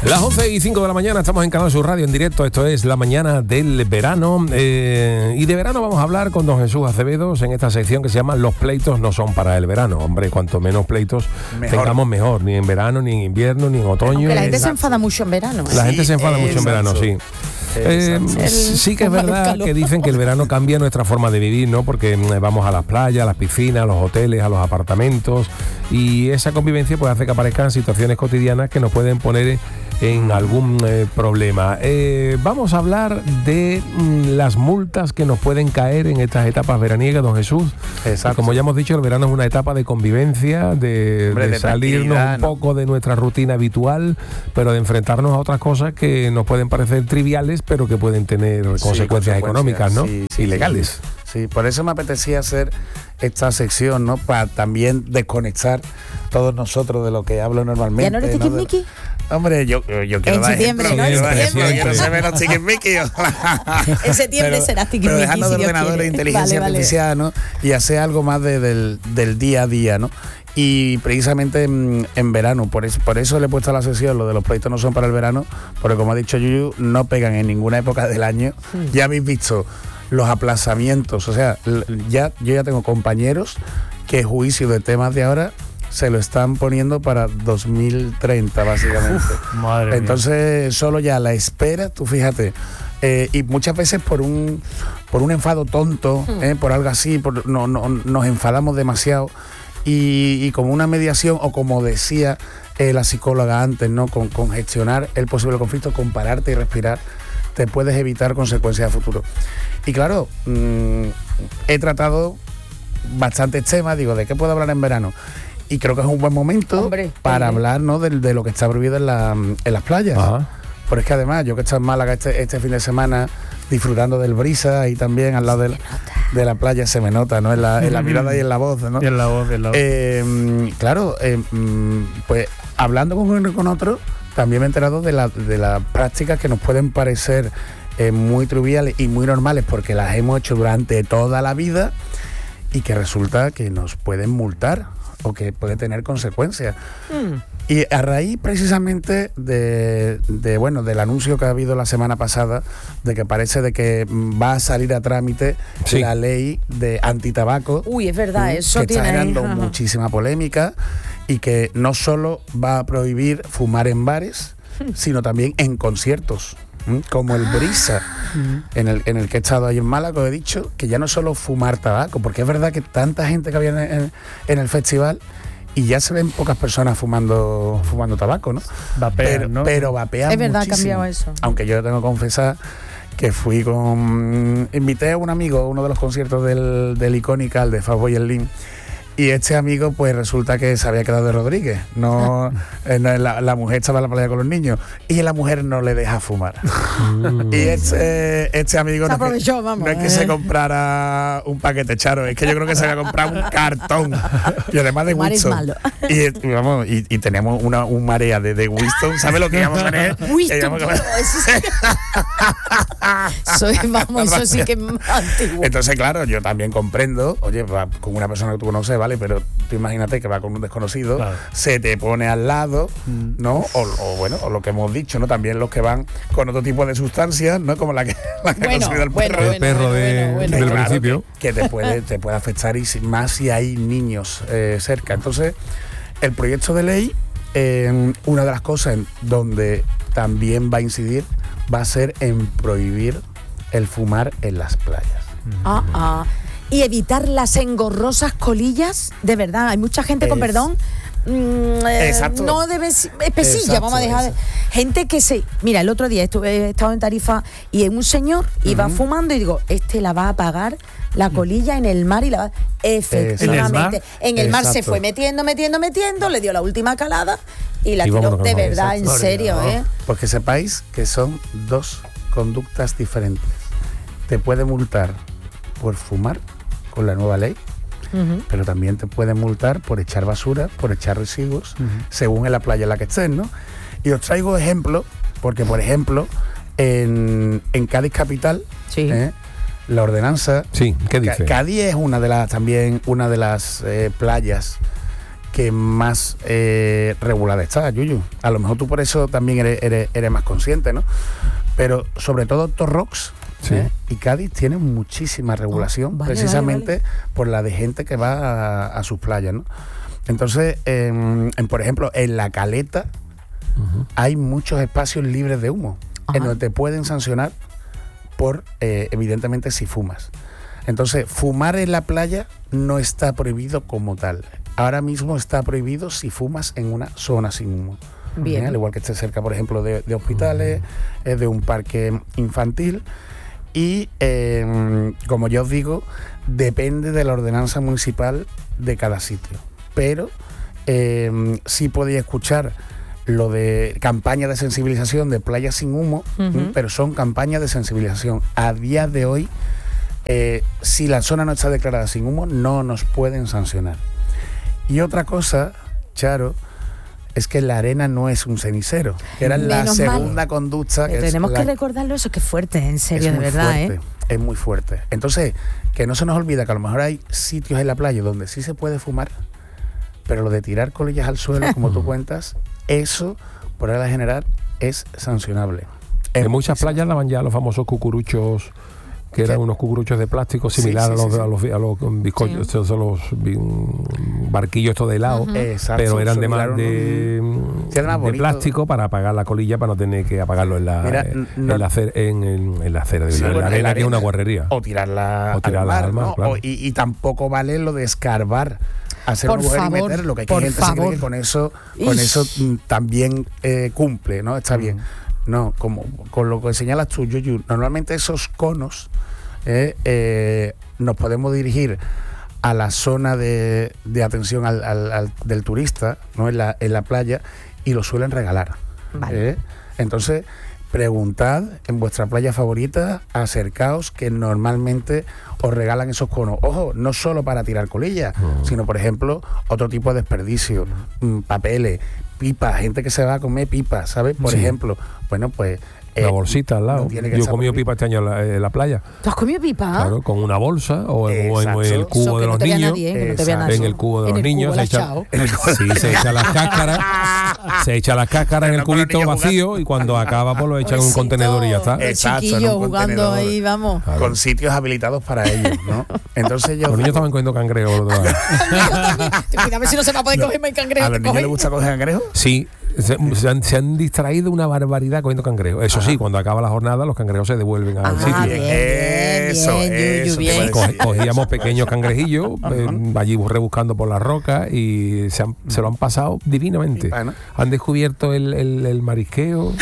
Las 11:05 de la mañana, estamos en Canal Sur Radio en directo. Esto es la mañana del verano. Y de verano vamos a hablar con don Jesús Acevedo en esta sección que se llama Los pleitos no son para el verano. Hombre, cuanto menos pleitos tengamos mejor. Ni en verano, ni en invierno, ni en otoño. Aunque la gente se enfada mucho en verano. La gente se enfada mucho en verano, sí. Sí que es verdad que dicen que el verano cambia nuestra forma de vivir, ¿no? Porque vamos a las playas, a las piscinas, a los hoteles, a los apartamentos, y esa convivencia pues hace que aparezcan situaciones cotidianas que nos pueden poner en algún problema. Vamos a hablar de las multas que nos pueden caer en estas etapas veraniegas, don Jesús. Exacto. Como ya hemos dicho, el verano es una etapa de convivencia, de salirnos un poco de nuestra rutina habitual, pero de enfrentarnos a otras cosas que nos pueden parecer triviales, pero que pueden tener consecuencias económicas, ¿no? Y legales. Sí, por eso me apetecía hacer esta sección, ¿no? Para también desconectar todos nosotros de lo que hablo normalmente. ¿Ya no eres tiquismiqui? Hombre, yo quiero en dar septiembre, ejemplo, ¿no? quiero ser menos tiquismiqui. En septiembre serás tiquismiqui. Pero dejando de ordenador e inteligencia artificial, ¿no? Y hacer algo más del día a día, ¿no? Y precisamente en verano, por eso le he puesto a la sesión lo de los proyectos no son para el verano, porque como ha dicho Yuyu, no pegan en ninguna época del año. Ya habéis visto los aplazamientos, o sea, yo ya tengo compañeros que juicio de temas de ahora se lo están poniendo para 2030 básicamente. Madre Entonces, solo ya la espera, tú fíjate, y muchas veces por un enfado tonto, por algo así, nos enfadamos demasiado. Y como una mediación, o como decía la psicóloga antes, ¿no? Con gestionar el posible conflicto, con pararte y respirar, te puedes evitar consecuencias a futuro. Y claro, he tratado bastantes temas, digo, ¿de qué puedo hablar en verano? Y creo que es un buen momento para hablar, ¿no? de lo que está prohibido en las playas. Ajá. Pero es que además, yo que he estado en Málaga este fin de semana, disfrutando del brisa, ahí también al lado de la playa se me nota, ¿no? En la mirada y en la voz, ¿no? Y en la voz, claro, pues hablando con uno y con otro, también me he enterado de las prácticas que nos pueden parecer muy triviales y muy normales porque las hemos hecho durante toda la vida y que resulta que nos pueden multar o que puede tener consecuencias. Y a raíz precisamente del anuncio que ha habido la semana pasada de que parece de que va a salir a trámite la ley de antitabaco. Uy, es verdad, eso que tiene... está generando muchísima polémica y que no solo va a prohibir fumar en bares, sino también en conciertos, como el Brisa, en el que he estado ahí en Málaga. He dicho que ya no solo fumar tabaco, porque es verdad que tanta gente que había en el festival y ya se ven pocas personas fumando tabaco, ¿no? Vapean, ¿no? Pero vapean es verdad, muchísimo. ha cambiado eso. Aunque yo tengo que confesar que invité a un amigo a uno de los conciertos del Icónica, el de Fatboy Slim. Y este amigo, pues resulta que se había quedado de Rodríguez. No, la mujer estaba en la playa con los niños y la mujer no le deja fumar. Y este amigo se aprovechó, no es que se comprara un paquete charo, es que yo creo que se había comprado un cartón. Y además de Winston. Y teníamos un marea de Winston. ¿Sabes lo que íbamos a tener? Winston, eso sí que es antiguo. Entonces, claro, yo también comprendo, oye, va con una persona que tú conoces, ¿vale? Pero tú imagínate que va con un desconocido, claro, se te pone al lado, ¿no? O lo que hemos dicho, ¿no? También los que van con otro tipo de sustancias, ¿no? Como la que ha conseguido el perro. Del principio. Que te puede afectar, y más si hay niños cerca. Entonces, el proyecto de ley, una de las cosas en donde también va a incidir va a ser en prohibir el fumar en las playas. Y evitar las engorrosas colillas, de verdad, hay mucha gente con perdón, no debe espesilla, vamos a dejar gente que mira, el otro día he estado en Tarifa y un señor iba fumando y digo, la va a pagar la colilla en el mar y efectivamente en el mar se fue metiendo, le dio la última calada y la tiró, de verdad, en serio, Porque sepáis que son dos conductas diferentes. Te puede multar por fumar con la nueva ley, pero también te pueden multar por echar basura, por echar residuos, según en la playa en la que estés, ¿no? Y os traigo ejemplos, porque por ejemplo, en Cádiz capital, la ordenanza... Sí, ¿qué dice? Cádiz es una de las playas que más regulada está, Yuyu. A lo mejor tú por eso también eres más consciente, ¿no? Pero sobre todo Torrox y Cádiz tienen muchísima regulación, precisamente por la de gente que va a sus playas, ¿no? Entonces, por ejemplo, en La Caleta hay muchos espacios libres de humo, en donde te pueden sancionar por, evidentemente, si fumas. Entonces, fumar en la playa no está prohibido como tal. Ahora mismo está prohibido si fumas en una zona sin humo. Bien. Al igual que esté cerca, por ejemplo, de hospitales, de un parque infantil. Y, como yo os digo, depende de la ordenanza municipal de cada sitio. Pero sí podéis escuchar lo de campaña de sensibilización de playas sin humo, pero son campañas de sensibilización. A día de hoy, si la zona no está declarada sin humo, no nos pueden sancionar. Y otra cosa, Charo, es que la arena no es un cenicero, que era la segunda conducta. Que tenemos que recordarlo, eso que es fuerte, en serio, de verdad. Es muy fuerte. Entonces, que no se nos olvida que a lo mejor hay sitios en la playa donde sí se puede fumar, pero lo de tirar colillas al suelo, como tú cuentas, eso, por regla general, es sancionable. En muchas playas lavan ya los famosos cucuruchos, que eran unos cucuruchos de plástico similar a los bizcochos, a los barquillos estos de helado, pero eran de plástico para apagar la colilla, para no tener que apagarlo en la acera, en la arena, que es una guarrería. O tirarla al mar, ¿no? Claro. Y tampoco vale lo de escarbar, hacer un agujero y meterlo, que hay gente que cree que con eso también cumple, ¿no? Está bien. No, como con lo que señalas tú, Yuyu, normalmente esos conos nos podemos dirigir a la zona de atención del turista, ¿no? en la playa, y lo suelen regalar. Vale. Entonces, preguntad en vuestra playa favorita, acercaos, que normalmente os regalan esos conos. Ojo, no solo para tirar colillas, sino, por ejemplo, otro tipo de desperdicio, papeles, pipas, gente que se va a comer pipas, ¿sabes? Por ejemplo, bueno, pues... la bolsita al lado. Yo he comido pipa este año en la playa. ¿Tú has comido pipa? Claro, con una bolsa o en el cubo de los niños. En el cubo de los niños se echa las cáscaras. Se echa las cáscaras en el cubito vacío, y cuando acaba pues lo echan en un contenedor y ya está. Exacto, chiquillo jugando ahí, vamos. Claro. Con sitios habilitados para ellos, ¿no? Entonces los niños estaban cogiendo cangrejos. Cuidado si no se va a poder coger más cangrejos. ¿A los niños les gusta coger cangrejos? Sí. Se han distraído una barbaridad cogiendo cangrejos. Eso sí, cuando acaba la jornada, los cangrejos se devuelven al sitio. Bien. Cogíamos pequeños cangrejillos allí rebuscando por las rocas, y se lo han pasado divinamente. Han descubierto el marisqueo,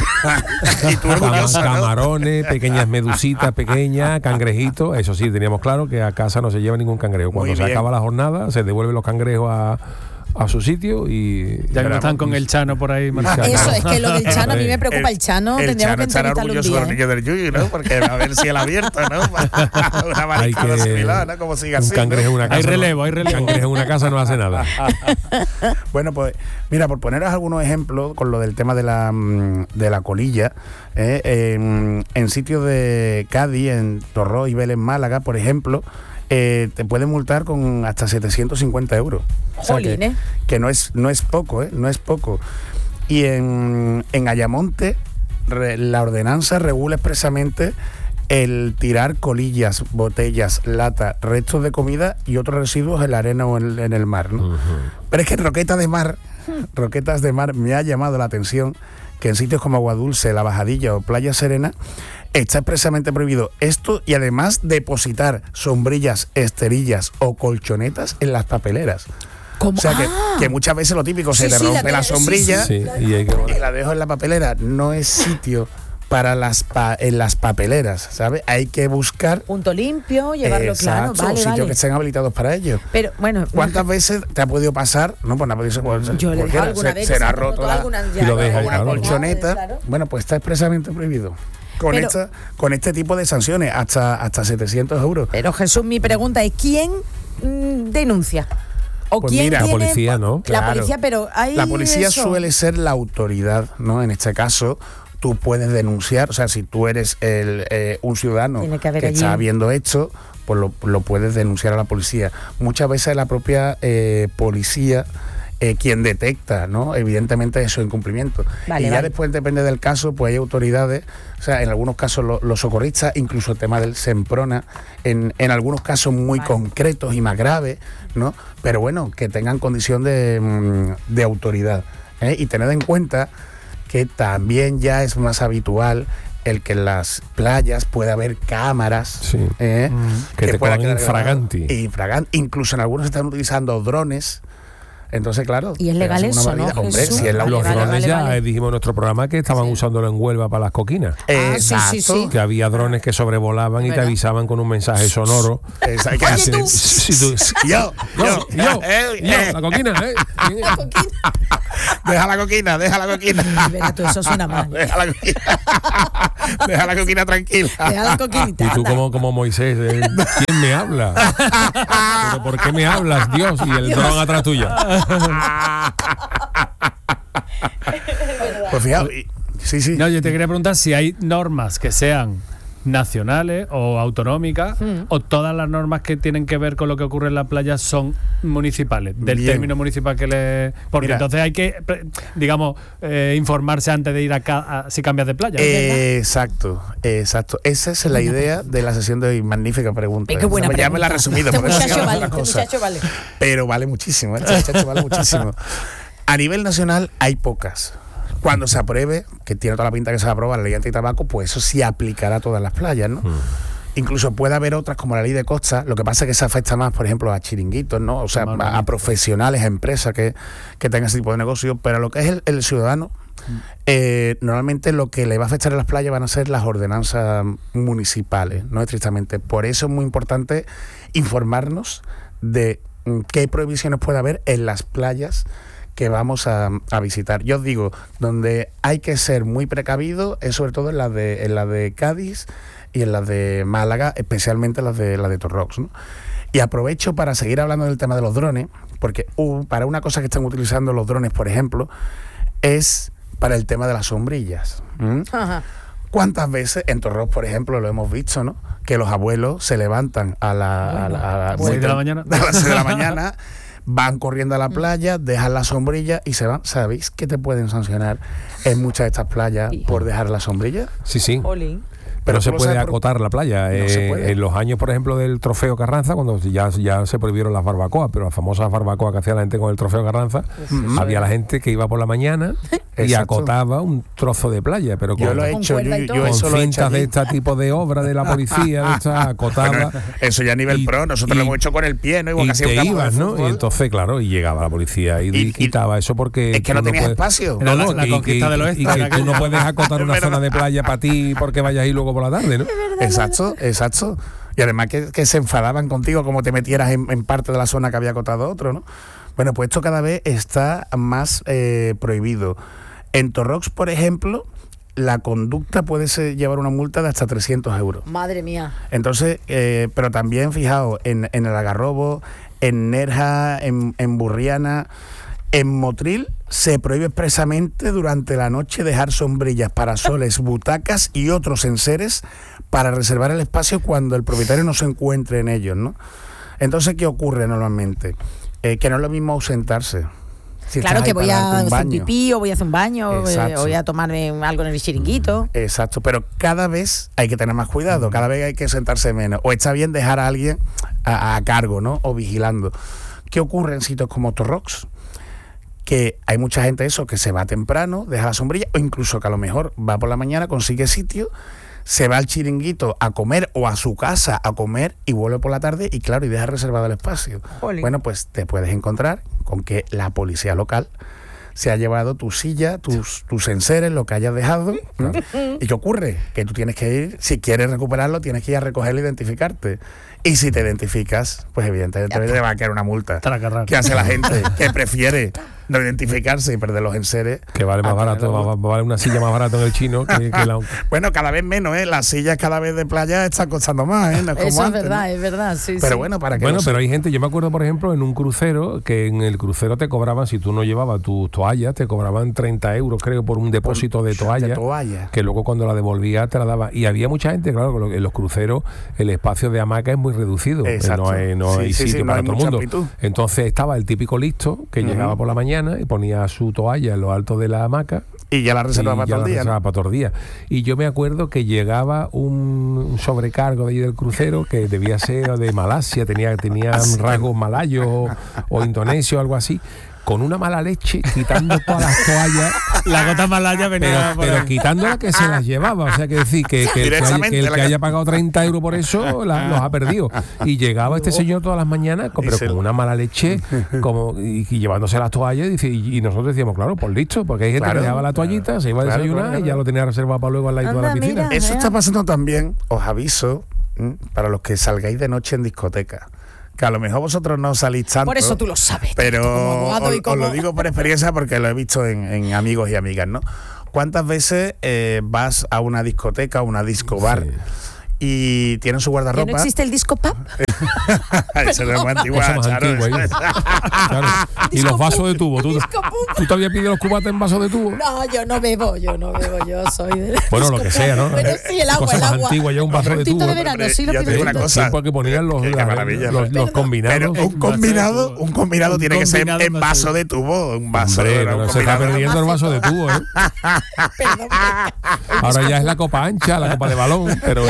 camarones, pequeñas medusitas pequeñas, cangrejitos. Eso sí, teníamos claro que a casa no se lleva ningún cangrejo. Cuando se acaba la jornada, se devuelven los cangrejos a su sitio, y ya no están con el Chano por ahí. Eso es que lo del Chano a mí me preocupa. El Chano tendríamos que entrevistarlo un día. Los niños del Yuyu, ¿no? Porque a ver si él abierto, ¿no? Una mariscada similar, ¿no? Como siga así. Un cangrejo en una casa. Hay relevo. Cangrejo en una casa no hace nada. Bueno, pues mira, por poneros algunos ejemplos con lo del tema de la colilla, en sitios de Cádiz, en Torró y Vélez, Málaga, por ejemplo, te pueden multar con hasta 750 euros. O sea, que no es poco, no es poco. Y en Ayamonte, la ordenanza regula expresamente el tirar colillas, botellas, lata, restos de comida y otros residuos en la arena o en el mar, ¿no? Pero es que en Roquetas de Mar me ha llamado la atención que en sitios como Agua Dulce, La Bajadilla o Playa Serena está expresamente prohibido esto, y además depositar sombrillas, esterillas o colchonetas en las papeleras. ¿Cómo? O sea, que muchas veces lo típico, se te rompe la sombrilla y la dejo en la papelera. No es sitio para en las papeleras, ¿sabes? Hay que buscar punto limpio, llevarlo claro, sitios que estén habilitados para ello. Pero bueno, ¿cuántas veces te ha podido pasar? No, pues nada, yo le dejo alguna vez, se ha roto una colchoneta. Claro. Bueno, pues está expresamente prohibido. Con este tipo de sanciones, hasta 700 euros. Pero Jesús, mi pregunta es, ¿quién denuncia? ¿O pues quién mira, tiene? La policía, ¿no? La policía, pero hay la policía suele ser la autoridad, ¿no? En este caso, tú puedes denunciar, o sea, si tú eres un ciudadano que está viendo esto, pues lo puedes denunciar a la policía. Muchas veces la propia policía quien detecta, ¿no? Evidentemente esos incumplimientos. Y ya después depende del caso, pues hay autoridades, o sea, en algunos casos los socorristas, incluso el tema del Semprona, en algunos casos muy concretos y más graves, ¿no? Pero bueno, que tengan condición de autoridad. Y tened en cuenta que también ya es más habitual el que en las playas pueda haber cámaras que te pueda quedar infraganti. Incluso en algunos están utilizando drones. Entonces, claro. Y es legal eso, ¿no? Hombre, si es los drones ya dijimos en nuestro programa que estaban usándolo en Huelva para las coquinas. Sí. Que había drones que sobrevolaban y te avisaban con un mensaje sonoro. Exacto. Yo, la coquina, La coquina. Deja la coquina. Verá, tú, eso suena mal. Deja la coquina tranquila. Deja la coquinita. Y tú como Moisés, ¿quién me habla? ¿Pero por qué me hablas, Dios? Y el dron atrás tuya. Pues fíjate, sí. No, yo te quería preguntar si hay normas que sean nacionales o autonómicas, o todas las normas que tienen que ver con lo que ocurre en la playa son municipales, del término municipal que le... Porque mira, entonces hay que, digamos, informarse antes de ir si cambias de playa. Exacto. Esa es la idea de la sesión de hoy. Magnífica pregunta. Qué buena pregunta. Ya me la he resumido. Este muchacho vale. Pero vale muchísimo. Este muchacho vale muchísimo. A nivel nacional hay pocas. Cuando se apruebe, que tiene toda la pinta que se va a aprobar la ley antitabaco, pues eso sí aplicará a todas las playas, ¿no? Incluso puede haber otras como la ley de costa, lo que pasa es que se afecta más, por ejemplo, a chiringuitos, ¿no? O sea, a profesionales, a empresas que tengan ese tipo de negocio, pero lo que es el ciudadano, normalmente lo que le va a afectar a las playas van a ser las ordenanzas municipales, no estrictamente. Por eso es muy importante informarnos de qué prohibiciones puede haber en las playas que vamos a visitar. Yo os digo, donde hay que ser muy precavido es sobre todo en la de Cádiz y en las de Málaga, especialmente las de Torrox, ¿no? Y aprovecho para seguir hablando del tema de los drones, porque para una cosa que están utilizando los drones, por ejemplo, es para el tema de las sombrillas. ¿Cuántas veces en Torrox, por ejemplo, lo hemos visto, ¿no? Que los abuelos se levantan a las 6 de la mañana. A las 6 de la mañana van corriendo a la playa, dejan la sombrilla y se van. ¿Sabéis que te pueden sancionar en muchas de estas playas por dejar la sombrilla? Sí. Olín. Pero no se puede acotar la playa. No se puede. En los años, por ejemplo, del Trofeo Carranza, cuando ya se prohibieron las barbacoas, pero las famosas barbacoas que hacía la gente con el Trofeo Carranza, había la gente que iba por la mañana y acotaba un trozo de playa, pero con, yo lo he hecho, con cintas de este tipo de obra de la policía, de esta acotaba. Bueno, eso ya a nivel pro, nosotros lo hemos hecho con el pie, ¿no? Y te ibas, ¿no? Y entonces, claro, y llegaba la policía y quitaba eso porque... Es que no tenías espacio. No, la conquista del oeste. Y que tú no puedes acotar una zona de playa para ti porque vayas ahí luego por la tarde, ¿no? Exacto. Y además que se enfadaban contigo como te metieras en parte de la zona que había acotado otro, ¿no? Bueno, pues esto cada vez está más prohibido. En Torrox, por ejemplo, la conducta puede llevar una multa de hasta 300 euros. Madre mía. Entonces, pero también, fijaos, en el Algarrobo, en Nerja, en Burriana, en Motril, se prohíbe expresamente durante la noche dejar sombrillas, parasoles, butacas y otros enseres para reservar el espacio cuando el propietario no se encuentre en ellos, ¿no? Entonces, ¿qué ocurre normalmente? Que no es lo mismo ausentarse. Si claro, que voy a hacer pipí o voy a hacer un baño o voy a tomarme algo en el chiringuito. Exacto, pero cada vez hay que tener más cuidado, cada vez hay que sentarse menos. O está bien dejar a alguien a cargo, ¿no? O vigilando. ¿Qué ocurre en sitios como Torrox? Que hay mucha gente que se va temprano, deja la sombrilla, o incluso que a lo mejor va por la mañana, consigue sitio, se va al chiringuito a comer o a su casa a comer y vuelve por la tarde y claro, y deja reservado el espacio. Jolín. Bueno, pues te puedes encontrar con que la policía local se ha llevado tu silla, tus enseres, lo que hayas dejado, ¿no? ¿Y qué ocurre? Que tú tienes que ir, si quieres recuperarlo, tienes que ir a recogerlo e identificarte. Y si te identificas, pues evidentemente te va a quedar una multa. ¿Qué hace la gente? Que prefiere no identificarse y perder los enseres. Que vale más barato, vale una silla más barata en el chino que la... Bueno, cada vez menos, ¿eh? Las sillas cada vez de playa están costando más, ¿eh? No es como eso antes, es verdad, sí. Pero bueno, para que pero hay gente, yo me acuerdo, por ejemplo, en un crucero, que en el crucero te cobraban, si tú no llevabas tus toallas, te cobraban 30 euros, creo, por un depósito de toalla, que luego cuando la devolvías te la daba. Y había mucha gente, claro, en los cruceros el espacio de hamaca es muy muy reducido. No hay sitio para todo el mundo. Amplitud. Entonces estaba el típico listo que llegaba por la mañana y ponía su toalla en lo alto de la hamaca. Y ya la reservaba para todo el día. Y yo me acuerdo que llegaba un sobrecargo de ahí del crucero que debía ser de Malasia, tenía rasgos malayos o indonesios o algo así, con una mala leche, quitando todas las toallas. La gota malaya venía pero quitando la que se las llevaba. O sea, que decir que el que haya pagado 30 euros por eso los ha perdido. Y llegaba este señor todas las mañanas, pero con una mala leche y llevándose las toallas. Y nosotros decíamos, claro, pues listo, porque hay gente que dejaba la toallita, se iba a desayunar y ya lo tenía reservado para luego al lado de la piscina. Eso está pasando también, os aviso, para los que salgáis de noche en discoteca. Que a lo mejor vosotros no salís tanto. Por eso tú lo sabes. Pero os lo digo por experiencia porque lo he visto en amigos y amigas, ¿no? ¿Cuántas veces vas a una discoteca, a una disco bar? Sí. Y tienen su guardarropa. ¿Que no existe el disco pub? Eso no es más antiguo. Claro. Y los vasos de tubo. ¿Tú te habías pedido los cubatas en vasos de tubo? No, yo no bebo, yo soy de... Bueno, lo que sea, ¿no? Pero sí, el agua. Más antigua, ya un vaso de tubo. De verano, sí lo pido. Una cosa. Porque ponían los combinados. Pero un combinado tiene que ser en vaso de tubo. Un vaso se está perdiendo el vaso de tubo, ¿eh? Ahora ya es la copa ancha, la copa de balón, pero...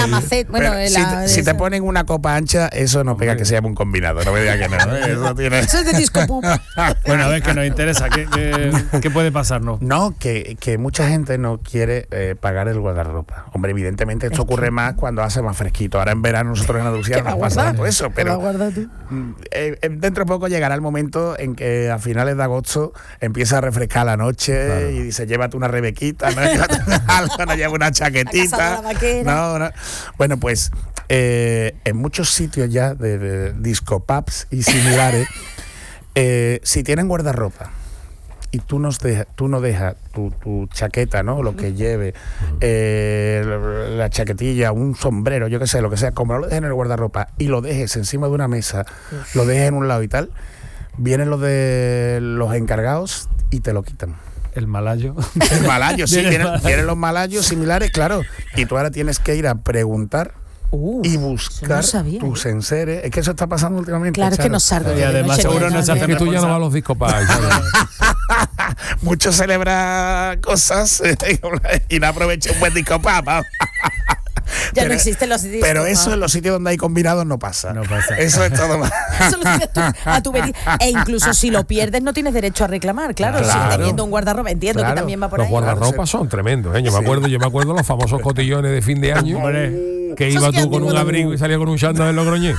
Si te ponen una copa ancha, eso no pega que se llame un combinado. No me digas que no. Eso es de disco pub. Bueno, a ver, que nos interesa. ¿Qué puede pasarnos? No, que mucha gente no quiere pagar el guardarropa. Hombre, evidentemente esto ocurre más cuando hace más fresquito. Ahora en verano nosotros en Andalucía nos pasa todo eso. Pero dentro de poco llegará el momento en que a finales de agosto empieza a refrescar la noche y dice, llévate una rebequita, no lleva una chaquetita. No. Bueno, pues en muchos sitios ya de disco pubs y similares, si tienen guardarropa y tú no dejas tu chaqueta, ¿no? Lo que lleve, la chaquetilla, un sombrero, yo qué sé, lo que sea, como lo dejes en el guardarropa y lo dejes encima de una mesa, lo dejes en un lado y tal, vienen los encargados y te lo quitan. El malayo. El malayo, sí, vienen los malayos similares, claro. Y tú ahora tienes que ir a preguntar y buscar tus enseres. Es que eso está pasando últimamente. Claro, es que nos salgo. Y además seguro no se hace que tú ya no vas a los discos para Muchos celebran cosas y no aprovechan un buen disco para. Ya no existen los sitios. Pero eso en los sitios donde hay combinados no pasa. Eso es todo más. Eso lo tienes tú a tu venida. E incluso si lo pierdes no tienes derecho a reclamar, claro. Si teniendo un guardarropa, entiendo que también va por ahí. Los guardarropas son tremendos, ¿eh? Yo me acuerdo los famosos cotillones de fin de año. Que iba tú con un abrigo y salía con un chándal de Logroñés.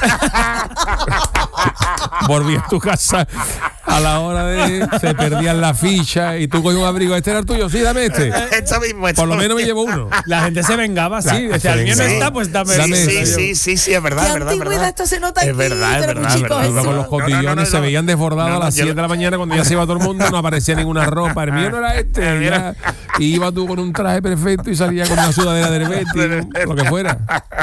Volvías a tu casa a la hora de... Se perdían la ficha y tú con un abrigo. ¿Este era el tuyo? Sí, dame este. Esto mismo. Por lo menos me llevo uno. La gente se vengaba, sí. Si alguien no está, pues dame. Sí, es verdad. Qué antigüedad, esto se nota aquí. Es verdad. Con los cotillones se veían desbordados a las 7 de la mañana cuando ya se iba todo el mundo, no aparecía ninguna ropa. El mío no era este. Y iba tú con un traje perfecto y salía con una sudadera de Betis, lo que fuera.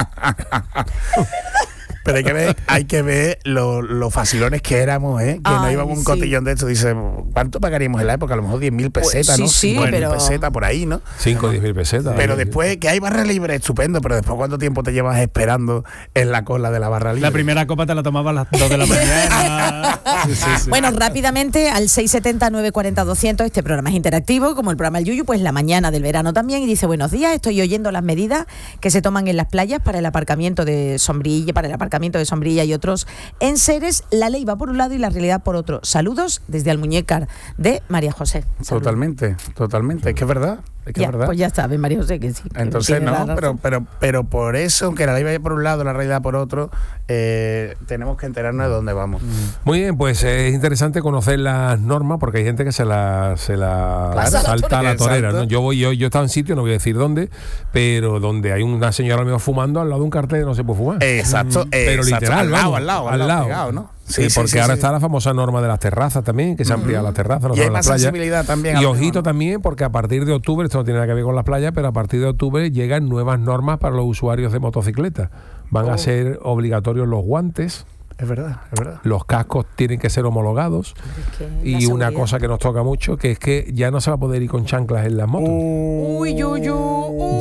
Pero hay que ver los facilones que éramos, que no íbamos un cotillón de esto. Dice, ¿cuánto pagaríamos en la época? A lo mejor 10.000 pesetas, ¿no? Sí, 5.000 pesetas por ahí, ¿no? 5 o 10.000 pesetas. Pero después, que hay barra libre, estupendo, pero después, ¿cuánto tiempo te llevas esperando en la cola de la barra libre? La primera copa te la tomabas a las 2 de la mañana. Sí. Bueno, rápidamente, al 670-940-200, este programa es interactivo, como el programa El Yuyu, pues la mañana del verano también, y dice, buenos días, estoy oyendo las medidas que se toman en las playas para el aparcamiento de sombrilla y otros enseres. La ley va por un lado y la realidad por otro. Saludos desde Almuñécar, de María José. Totalmente. Es que es verdad. Pues ya sabes, María José, que sí. Entonces, no, pero por eso, aunque la ley vaya por un lado, la realidad por otro, tenemos que enterarnos de dónde vamos. Muy bien, pues es interesante conocer las normas, porque hay gente que se la salta a la torera, ¿no? Yo he estado en sitio, no voy a decir dónde, pero donde hay una señora mío fumando al lado de un cartel no se puede fumar. Exacto. Pero literal, al lado pegado, ¿no? Sí, porque ahora está la famosa norma de las terrazas también, que se amplía las terrazas, no y hay más playa. sensibilidad también. Y ojito también, porque a partir de octubre, esto no tiene nada que ver con las playas, pero a partir de octubre llegan nuevas normas para los usuarios de motocicletas. Van a ser obligatorios los guantes. Es verdad. Los cascos tienen que ser homologados. Y una cosa que nos toca mucho, que es que ya no se va a poder ir con chanclas en las motos. Uy.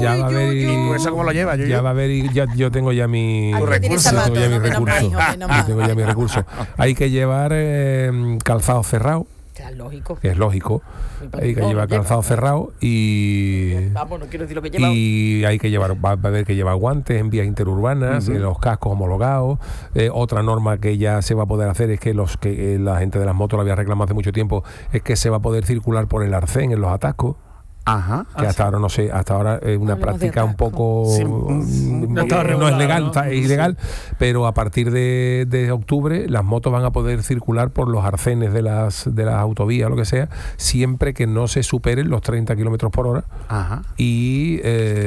Ya va a haber. ¿Y tú eso cómo lo llevas? Ya va a haber. Yo tengo ya mi recurso. Tengo ya mi recurso. Hay que llevar calzado cerrado. Que es lógico. Hay que llevar calzado cerrado y. Vamos, no quiero decir lo que lleva. Y hay que llevar, va a haber que llevar guantes en vías interurbanas, los cascos homologados. Otra norma que ya se va a poder hacer es que la gente de las motos lo había reclamado hace mucho tiempo, es que se va a poder circular por el arcén en los atascos. Ajá. Que hasta ahora no sé, hasta ahora es una práctica un poco no es legal, es ilegal, pero a partir de octubre las motos van a poder circular por los arcenes de las autovías, lo que sea, siempre que no se superen los 30 kilómetros por hora. Ajá. Y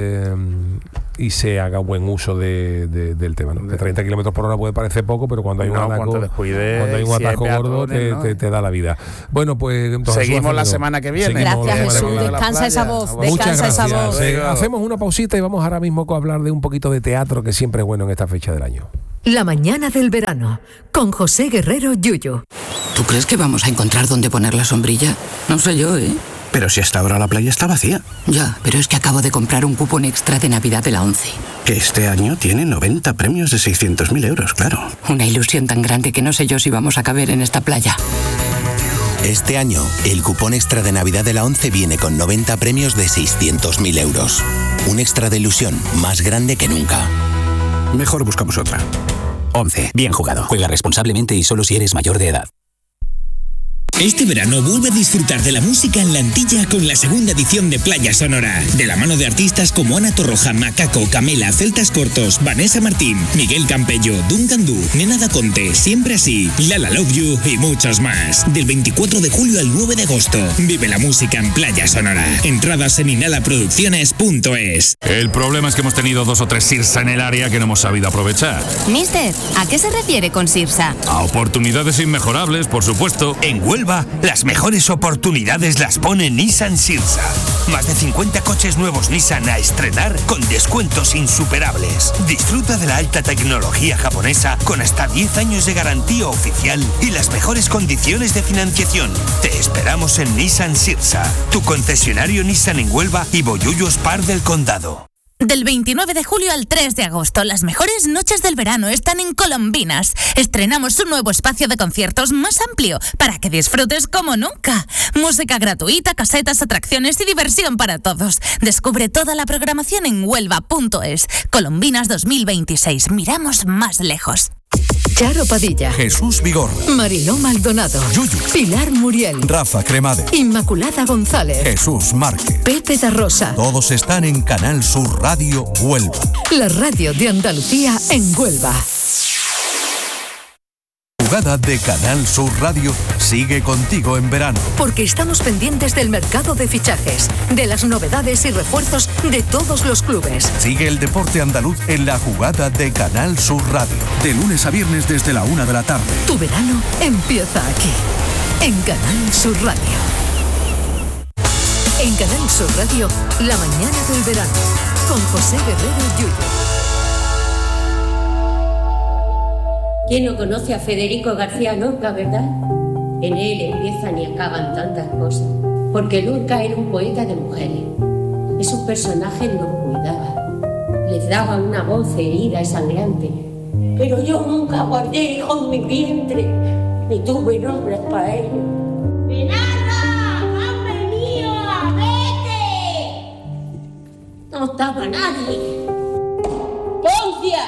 se haga buen uso del tema, ¿no? De 30 kilómetros por hora puede parecer poco, pero cuando hay un atasco gordo te da la vida. Bueno, pues entonces seguimos la semana que viene. Gracias, Jesús. Descansa esa voz. Descansa esa voz. Hacemos una pausita y vamos ahora mismo a hablar de un poquito de teatro, que siempre es bueno en esta fecha del año. La mañana del verano, con José Guerrero Yuyu. ¿Tú crees que vamos a encontrar dónde poner la sombrilla? No sé yo, ¿eh? Pero si hasta ahora la playa está vacía. Ya, pero es que acabo de comprar un cupón extra de Navidad de la ONCE. Que este año tiene 90 premios de 600.000 euros, claro. Una ilusión tan grande que no sé yo si vamos a caber en esta playa. Este año, el cupón extra de Navidad de la ONCE viene con 90 premios de 600.000 euros. Un extra de ilusión más grande que nunca. Mejor buscamos otra. ONCE, bien jugado. Juega responsablemente y solo si eres mayor de edad. Este verano vuelve a disfrutar de la música en la Antilla con la segunda edición de Playa Sonora. De la mano de artistas como Ana Torroja, Macaco, Camela, Celtas Cortos, Vanessa Martín, Miguel Campello, Duncan Du, Nena Da Conte, Siempre Así, Lala Love You y muchos más. Del 24 de julio al 9 de agosto. Vive la música en Playa Sonora. Entradas en inhalaproducciones.es. El problema es que hemos tenido 2 o 3 Sirsa en el área que no hemos sabido aprovechar. Mister, ¿a qué se refiere con Sirsa? A oportunidades inmejorables, por supuesto. En Huelva, las mejores oportunidades las pone Nissan Sirsa. Más de 50 coches nuevos Nissan a estrenar con descuentos insuperables. Disfruta de la alta tecnología japonesa con hasta 10 años de garantía oficial y las mejores condiciones de financiación. Te esperamos en Nissan Sirsa, tu concesionario Nissan en Huelva y Bollullos Par del Condado. Del 29 de julio al 3 de agosto, las mejores noches del verano están en Colombinas. Estrenamos un nuevo espacio de conciertos más amplio para que disfrutes como nunca. Música gratuita, casetas, atracciones y diversión para todos. Descubre toda la programación en huelva.es. Colombinas 2026. Miramos más lejos. Charo Padilla, Jesús Vigor, Mariló Maldonado, Yuyu, Pilar Muriel, Rafa Cremade, Inmaculada González, Jesús Márquez, Pepe da Rosa. Todos están en Canal Sur Radio Huelva. La radio de Andalucía en Huelva. Jugada de Canal Sur Radio sigue contigo en verano. Porque estamos pendientes del mercado de fichajes, de las novedades y refuerzos de todos los clubes. Sigue el deporte andaluz en la Jugada de Canal Sur Radio. De lunes a viernes desde la 1 de la tarde. Tu verano empieza aquí, en Canal Sur Radio. En Canal Sur Radio, la mañana del verano, con José Guerrero Yuyu. ¿Quién no conoce a Federico García Lorca, verdad? En él empiezan y acaban tantas cosas. Porque Lorca era un poeta de mujeres. Esos personajes los cuidaba. Les daba una voz herida y sangrante. Pero yo nunca guardé hijos en mi vientre, ni tuve nombres para ellos. ¡Bernardo! ¡Han venido! ¡Vete! No estaba nadie. ¡Poncia!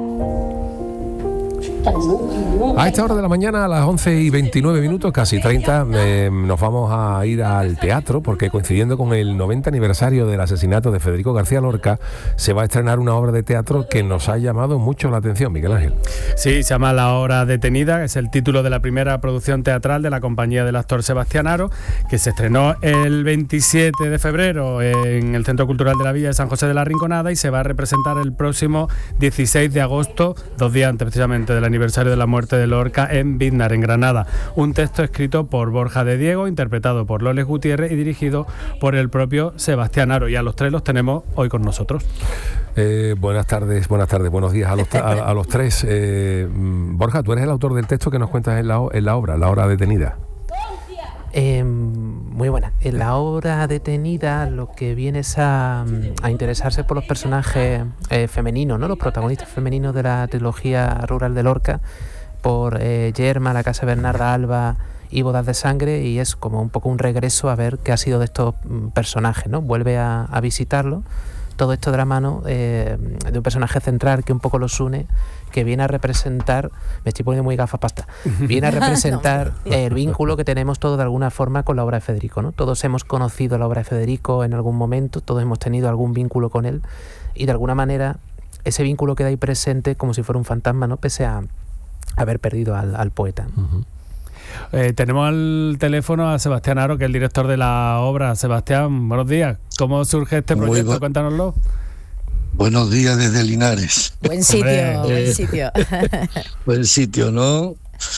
A esta hora de la mañana, a las 11:29, casi 30, nos vamos a ir al teatro, porque coincidiendo con el 90 aniversario del asesinato de Federico García Lorca, se va a estrenar una obra de teatro que nos ha llamado mucho la atención, Miguel Ángel. Sí, se llama La Hora Detenida, es el título de la primera producción teatral de la compañía del actor Sebastián Haro, que se estrenó el 27 de febrero en el Centro Cultural de la Villa de San José de la Rinconada y se va a representar el próximo 16 de agosto, 2 días antes precisamente del aniversario de la muerte de Lorca, en Biznar, en Granada. Un texto escrito por Borja de Diego, interpretado por Loles Gutiérrez y dirigido por el propio Sebastián Haro. Y a los tres los tenemos hoy con nosotros. Buenas tardes, buenos días a los tres. Borja, tú eres el autor del texto que nos cuentas en la obra, La Hora Detenida. Muy buena. En la obra detenida lo que viene es a interesarse por los personajes femeninos, ¿no? Los protagonistas femeninos de la trilogía rural de Lorca, por Yerma, La casa de Bernarda Alba y Bodas de sangre, y es como un poco un regreso a ver qué ha sido de estos personajes, ¿no? Vuelve a visitarlo, todo esto de la mano de un personaje central que un poco los une, que viene a representar, me estoy poniendo muy gafapasta, viene a representar el vínculo que tenemos todos de alguna forma con la obra de Federico, ¿no? Todos hemos conocido la obra de Federico en algún momento, todos hemos tenido algún vínculo con él, y de alguna manera ese vínculo queda ahí presente como si fuera un fantasma, ¿no? Pese a haber perdido al poeta. Tenemos al teléfono a Sebastián Aro, que es el director de la obra. Sebastián, buenos días. ¿Cómo surge este proyecto? Cuéntanoslo. Buenos días desde Linares. Buen sitio, buen sitio. Buen sitio, ¿no?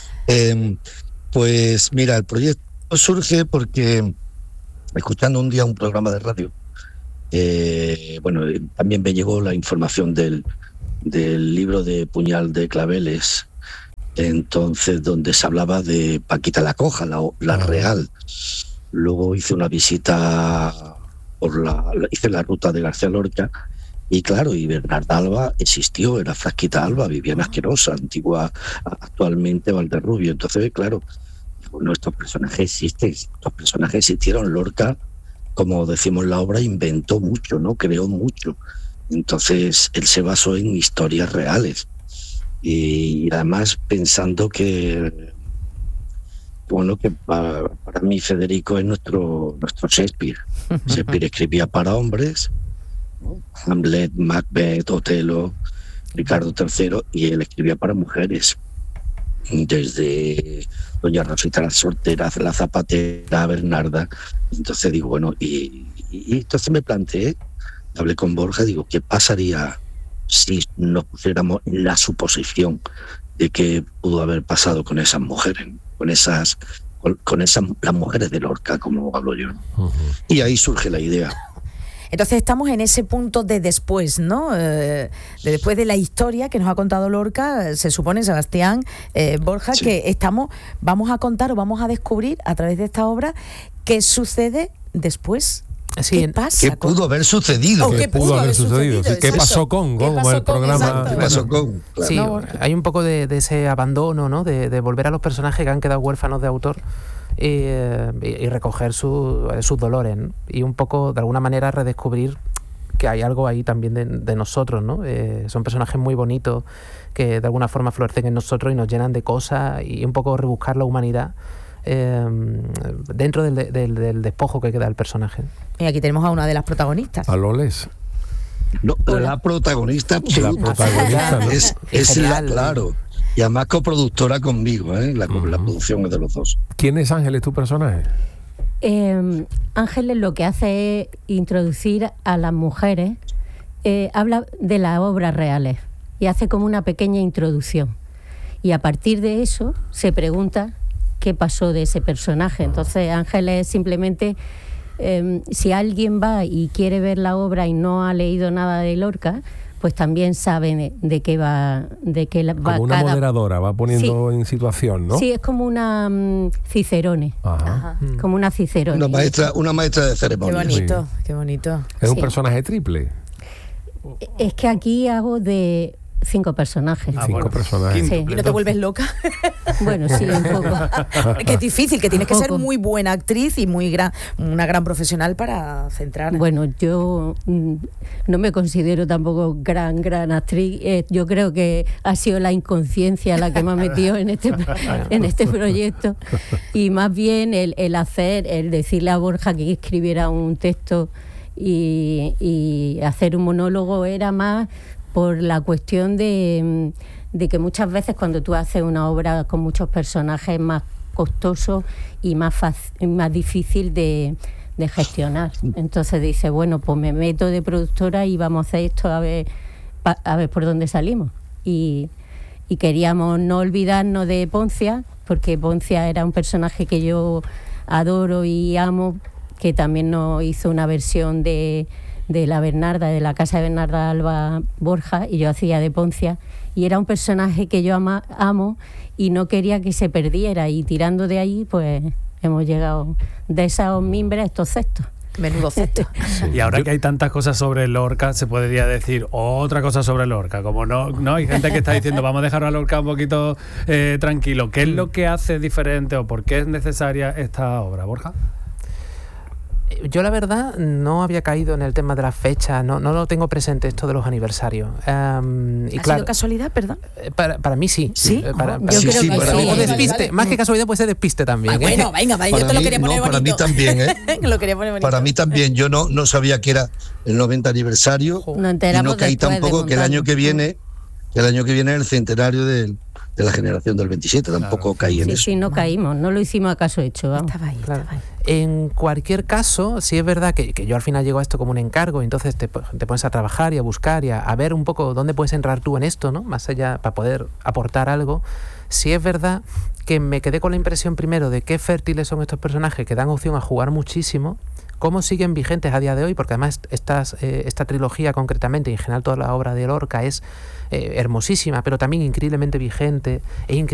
Pues mira, el proyecto surge porque, escuchando un día un programa de radio, también me llegó la información del libro de Puñal de Claveles, entonces donde se hablaba de Paquita la Coja, la real. Luego hice una visita hice la ruta de García Lorca, y claro, y Bernarda Alba existió, era Frasquita Alba, vivía en Asquerosa, antigua, actualmente Valderrubio. Entonces, claro, bueno, estos personajes existieron. Lorca, como decimos en la obra, inventó mucho, ¿no? Creó mucho. Entonces, él se basó en historias reales. Y además pensando que para mí Federico es nuestro Shakespeare. Shakespeare escribía para hombres, ¿no? Hamlet, Macbeth, Otelo, Ricardo III, y él escribía para mujeres, desde Doña Rosita la soltera, la zapatera, Bernarda. Entonces digo, bueno, y entonces me planteé, hablé con Borja, digo, ¿qué pasaría si nos pusiéramos en la suposición de que pudo haber pasado con esas mujeres, con esas las mujeres de Lorca, como hablo yo? Y ahí surge la idea. Entonces estamos en ese punto de después, ¿no? De después de la historia que nos ha contado Lorca, se supone, Sebastián, Borja, sí, que vamos a contar o vamos a descubrir a través de esta obra qué sucede después. Sí, ¿qué pasa? ¿Qué pudo haber sucedido? ¿Qué pudo haber sucedido? Sí, ¿qué pasó con? Como el programa. ¿Qué pasó con? Claro. Sí, hay un poco de ese abandono, ¿no? De volver a los personajes que han quedado huérfanos de autor y recoger sus dolores, ¿no? Y un poco, de alguna manera, redescubrir que hay algo ahí también de nosotros, ¿no? Son personajes muy bonitos que de alguna forma florecen en nosotros y nos llenan de cosas, y un poco rebuscar la humanidad dentro del despojo que queda del personaje. Y aquí tenemos a una de las protagonistas. A Loles. No, la protagonista absoluta. ¿No? Es la, claro. Y además coproductora conmigo, la producción es de los dos. ¿Quién es Ángeles, tu personaje? Ángeles lo que hace es introducir a las mujeres, habla de las obras reales y hace como una pequeña introducción. Y a partir de eso se pregunta qué pasó de ese personaje. Entonces Ángeles simplemente, si alguien va y quiere ver la obra y no ha leído nada de Lorca, pues también sabe de qué va, como una moderadora, va poniendo en situación, ¿no? Sí, es como una Cicerone. Ajá. Como una Cicerone. Una maestra de ceremonia. Qué bonito, sí. Qué bonito. Es un personaje triple. Es que aquí hago de 5 personajes. 5 personajes. Sí. ¿Y no te vuelves loca? Bueno, sí, un poco. Que es difícil, que tienes que ser muy buena actriz y una gran profesional para centrar. Bueno, yo no me considero tampoco gran actriz. Yo creo que ha sido la inconsciencia la que me ha metido en este proyecto. Y más bien el decirle a Borja que escribiera un texto y hacer un monólogo era más por la cuestión de que muchas veces cuando tú haces una obra con muchos personajes es más costoso y más difícil de gestionar. Entonces dice, bueno, pues me meto de productora y vamos a hacer esto a ver por dónde salimos. Y queríamos no olvidarnos de Poncia, porque Poncia era un personaje que yo adoro y amo, que también nos hizo una versión de la Bernarda, de la casa de Bernarda Alba Borja, y yo hacía de Poncia, y era un personaje que yo amo y no quería que se perdiera, y tirando de ahí pues hemos llegado de esas mimbres a estos cestos. Menudo cesto. Y ahora que hay tantas cosas sobre Lorca, se podría decir otra cosa sobre Lorca. Como no hay gente que está diciendo vamos a dejar a Lorca un poquito tranquilo. ¿Qué es lo que hace diferente o por qué es necesaria esta obra, Borja? Yo la verdad no había caído en el tema de las fechas, no lo tengo presente esto de los aniversarios. ¿Ha sido casualidad, perdón? Para mí sí. ¿Sí? Yo creo que sí. O despiste, más que casualidad puede ser despiste también. Bueno, venga, yo te lo quería poner bonito. Para mí también, Lo quería poner bonito. Para mí también, yo no sabía que era el 90 aniversario y no caí tampoco que el año que viene es el centenario de la generación del 27, tampoco caí en eso. Sí, no caímos, no lo hicimos a caso hecho. Vamos. Estaba ahí. En cualquier caso, sí es verdad que yo al final llego a esto como un encargo, entonces te pones a trabajar y a buscar y a ver un poco dónde puedes entrar tú en esto, ¿no? Más allá, para poder aportar algo. Sí es verdad que me quedé con la impresión primero de qué fértiles son estos personajes que dan opción a jugar muchísimo, cómo siguen vigentes a día de hoy, porque además esta trilogía concretamente, y en general toda la obra de Lorca es hermosísima, pero también increíblemente vigente,